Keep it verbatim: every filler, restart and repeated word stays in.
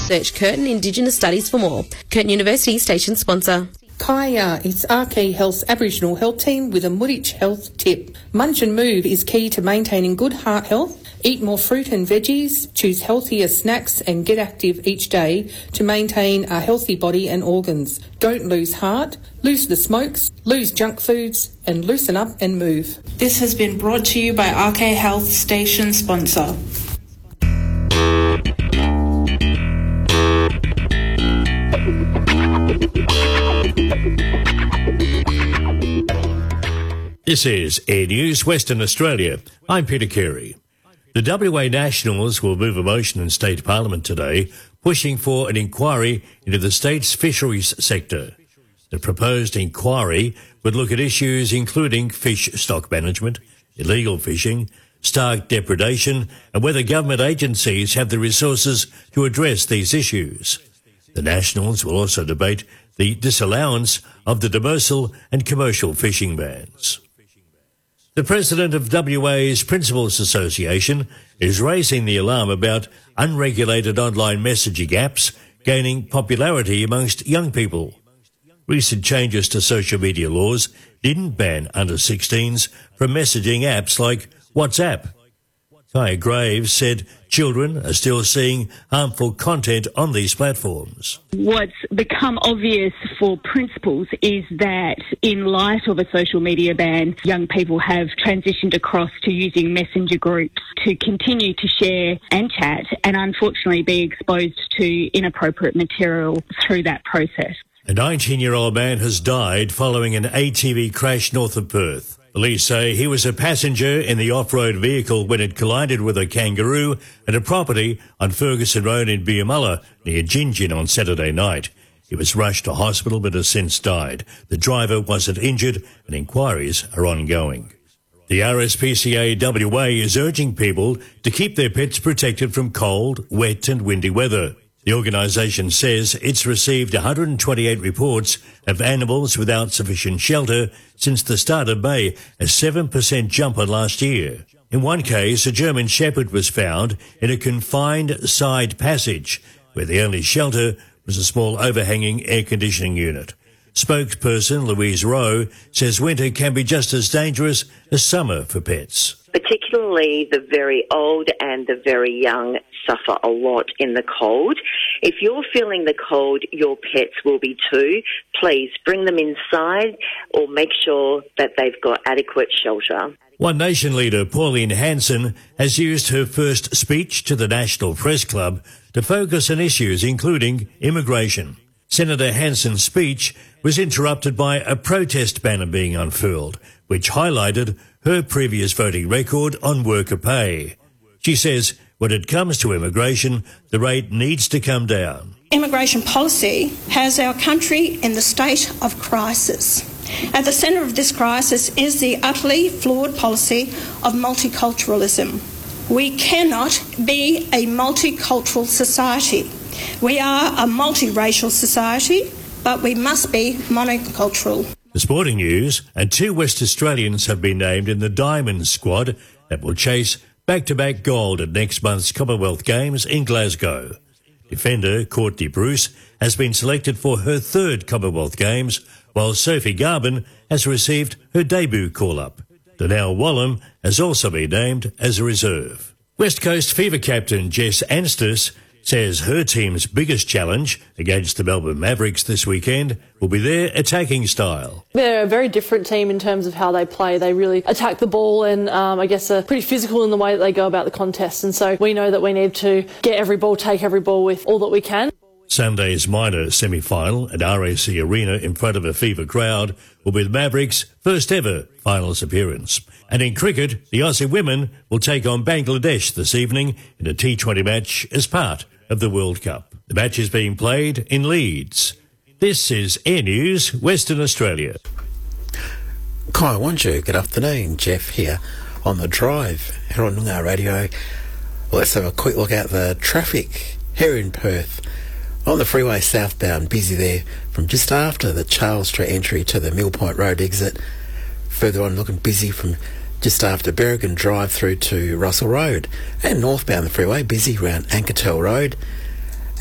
Search Curtin Indigenous Studies for more. Curtin University station sponsor. Kaya, it's R K Health's Aboriginal health team with a Muditch health tip. Munch and move is key to maintaining good heart health. Eat more fruit and veggies, choose healthier snacks and get active each day to maintain a healthy body and organs. Don't lose heart, lose the smokes, lose junk foods and loosen up and move. This has been brought to you by R K Health station sponsor. This is Air News Western Australia. I'm Peter Carey. The W A Nationals will move a motion in State Parliament today pushing for an inquiry into the state's fisheries sector. The proposed inquiry would look at issues including fish stock management, illegal fishing, stark depredation, and whether government agencies have the resources to address these issues. The Nationals will also debate the disallowance of the demersal and commercial fishing bans. The president of W A's Principals Association is raising the alarm about unregulated online messaging apps gaining popularity amongst young people. Recent changes to social media laws didn't ban under sixteens from messaging apps like WhatsApp. Kaya Graves said children are still seeing harmful content on these platforms. What's become obvious for principals is that in light of a social media ban, young people have transitioned across to using messenger groups to continue to share and chat and unfortunately be exposed to inappropriate material through that process. A nineteen-year-old man has died following an A T V crash north of Perth. Police say he was a passenger in the off-road vehicle when it collided with a kangaroo at a property on Ferguson Road in Biamulla near Gingin on Saturday night. He was rushed to hospital but has since died. The driver wasn't injured and inquiries are ongoing. The R S P C A W A is urging people to keep their pets protected from cold, wet and windy weather. The organisation says it's received one hundred twenty-eight reports of animals without sufficient shelter since the start of May, a seven percent jump on last year. In one case, a German Shepherd was found in a confined side passage, where the only shelter was a small overhanging air conditioning unit. Spokesperson Louise Rowe says winter can be just as dangerous as summer for pets. Particularly the very old and the very young suffer a lot in the cold. If you're feeling the cold, your pets will be too. Please bring them inside or make sure that they've got adequate shelter. One Nation leader, Pauline Hanson, has used her first speech to the National Press Club to focus on issues including immigration. Senator Hanson's speech was interrupted by a protest banner being unfurled, which highlighted her previous voting record on worker pay. She says when it comes to immigration, the rate needs to come down. Immigration policy has our country in the state of crisis. At the centre of this crisis is the utterly flawed policy of multiculturalism. We cannot be a multicultural society. We are a multiracial society, but we must be monocultural. The sporting news, and two West Australians have been named in the Diamond squad that will chase back-to-back gold at next month's Commonwealth Games in Glasgow. Defender Courtney Bruce has been selected for her third Commonwealth Games, while Sophie Garben has received her debut call-up. Donnell Wallam has also been named as a reserve. West Coast Fever captain Jess Anstis says her team's biggest challenge against the Melbourne Mavericks this weekend will be their attacking style. They're a very different team in terms of how they play. They really attack the ball and um, I guess are pretty physical in the way that they go about the contest. And so we know that we need to get every ball, take every ball with all that we can. Sunday's minor semi-final at R A C Arena in front of a Fever crowd will be the Mavericks' first ever finals appearance. And in cricket, the Aussie women will take on Bangladesh this evening in a T twenty match as part of the World Cup. The match is being played in Leeds. This is Air News, Western Australia. Kai Wanju, good afternoon. Jeff here on The Drive here on Noongar Radio. Let's have a quick look at the traffic here in Perth. On the freeway southbound, busy there from just after the Charles Street entry to the Mill Point Road exit. Further on, looking busy from just after Berrigan Drive through to Russell Road. And northbound the freeway, busy around Ankertel Road.